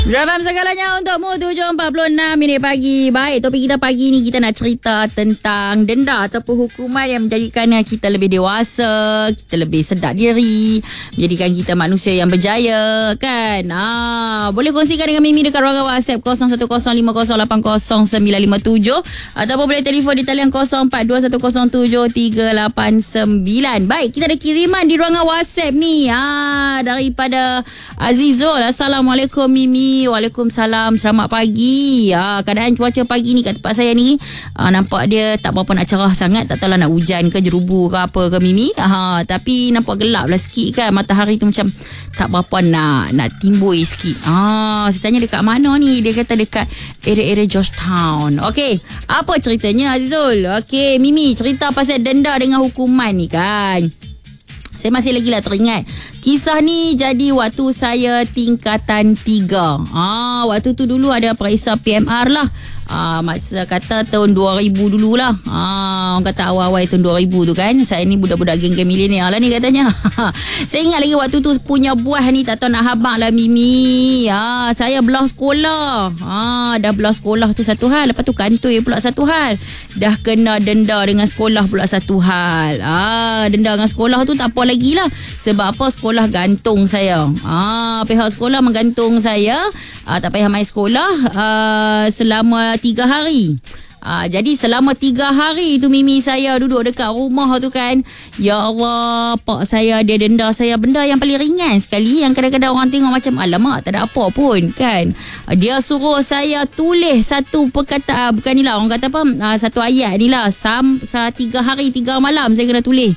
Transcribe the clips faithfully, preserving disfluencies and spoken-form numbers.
Ramam segalanya untukmu. Tujuh empat puluh enam minit pagi. Baik, topik kita pagi ni kita nak cerita tentang denda ataupun hukuman yang menjadikan kita lebih dewasa, kita lebih sedar diri, menjadikan kita manusia yang berjaya, kan? Ah, boleh kongsikan dengan Mimi dekat ruangan WhatsApp kosong satu kosong lima kosong lapan kosong sembilan lima tujuh ataupun boleh telefon di talian kosong empat dua satu kosong tujuh tiga lapan sembilan. Baik, kita ada kiriman di ruangan WhatsApp ni. Ah, daripada Azizul. Assalamualaikum Mimi. Waalaikumsalam. Selamat pagi. Ha, keadaan cuaca pagi ni kat tempat saya ni ha, nampak dia tak berapa nak cerah sangat. Tak tahulah nak hujan ke jerubu ke apa ke Mimi. Ha, tapi nampak gelap lah sikit kan. Matahari tu macam tak berapa nak nak timbul sikit. Ha, saya tanya dekat mana ni. Dia kata dekat area-area Georgetown. Okey, apa ceritanya Azizul? Okey, Mimi cerita pasal denda dengan hukuman ni kan. Saya masih lagi lah teringat. Kisah ni jadi waktu saya tingkatan tiga. Ah, waktu tu dulu ada perisa P M R lah. Ah, masa kata tahun dua ribu dululah. Ah, orang kata awal-awal tahun dua ribu tu kan. Saya ni budak-budak geng-geng milenial lah ni katanya. Saya ingat lagi waktu tu punya buah ni tak tahu nak habang lah Mimi. Ah, saya belah sekolah. Ah, dah belah sekolah tu satu hal. Lepas tu kantoi pula satu hal. Dah kena denda dengan sekolah pula satu hal. Ah, denda dengan sekolah tu tak apa lagi lah. Sebab apa? Sekolah gantung saya. Ah, pihak sekolah menggantung saya. Ah, tak payah main sekolah ah, selama tiga hari. Ah, jadi selama tiga hari tu Mimi saya duduk dekat rumah tu kan. Ya Allah, pak saya dia denda saya benda yang paling ringan sekali. Yang kadang-kadang orang tengok macam alamak tak ada apa pun kan. Ah, dia suruh saya tulis satu perkataan. Bukan ni lah orang kata apa ah, satu ayat ni lah. Sam, sa, tiga hari tiga malam saya kena tulis.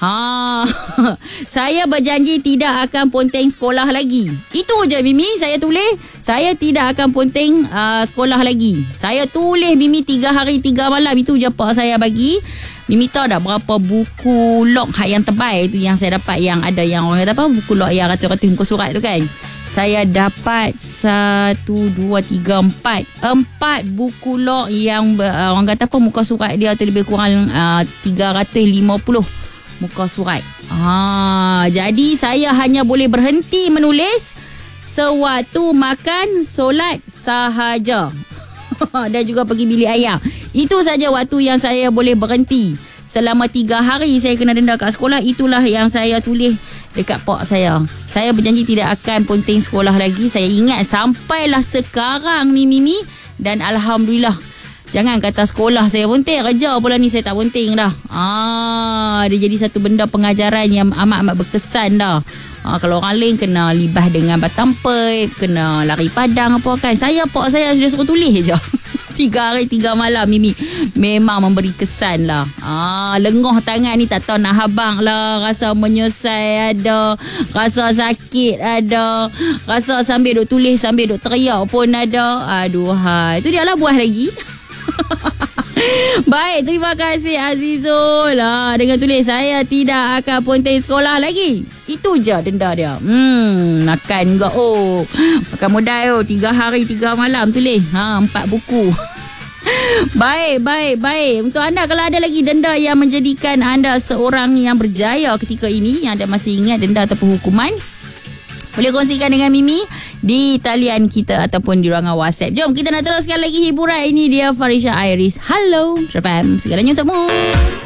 Ha, saya berjanji tidak akan ponteng sekolah lagi. Itu je Mimi saya tulis. Saya tidak akan ponteng uh, sekolah lagi. Saya tulis Mimi tiga hari tiga malam. Itu je pak saya bagi. Mimi tahu tak berapa buku log yang tebal tu yang saya dapat. Yang ada yang orang kata apa, buku log yang ratus-ratus muka surat tu kan. Saya dapat satu, dua, tiga, empat. Empat buku log yang uh, orang kata apa, muka surat dia tu lebih kurang uh, tiga ratus lima puluh muka surat. Ha, jadi saya hanya boleh berhenti menulis sewaktu makan, solat sahaja. Dan juga pergi bilik ayam. Itu saja waktu yang saya boleh berhenti. Selama tiga hari saya kena denda kat sekolah. Itulah yang saya tulis dekat pak saya. Saya berjanji tidak akan ponteng sekolah lagi. Saya ingat sampailah sekarang ni Mimi. Dan Alhamdulillah, jangan kata sekolah saya ponteng, kerja pula ni saya tak ponteng dah. Ah, dia jadi satu benda pengajaran yang amat-amat berkesan dah. Ah, kalau orang lain kena libas dengan batang pep, kena lari padang apa kan. Saya pak saya sudah suruh tulis je. Tiga hari tiga malam Mimi. Memang memberi kesan lah. Ah, lengoh tangan ni tak tahu nak habang lah. Rasa menyesal ada. Rasa sakit ada. Rasa sambil duk tulis, sambil duk teriak pun ada. Aduhai. Itu dia lah buah lagi. Baik, terima kasih Azizul. Ha, dengan tulis saya tidak akan ponteng sekolah lagi. Itu je denda dia. Hmm, makan ke oh. Makan modal oh. Tiga hari tiga malam tulis. Ha, empat buku. Baik, baik, baik. Untuk anda kalau ada lagi denda yang menjadikan anda seorang yang berjaya ketika ini, yang anda masih ingat denda ataupun hukuman, boleh kongsikan dengan Mimi di talian kita ataupun di ruangan WhatsApp. Jom kita nak teruskan lagi hiburan. Ini dia Farisha Iris. Hello, Syafam. Segalanya untukmu.